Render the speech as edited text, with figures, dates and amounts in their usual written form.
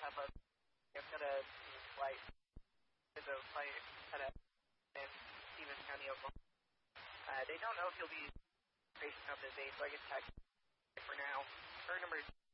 I've got a flight to the fight at in Stevens County, Oklahoma. They don't know if he'll be facing up his 8, so I guess text for now. Her number is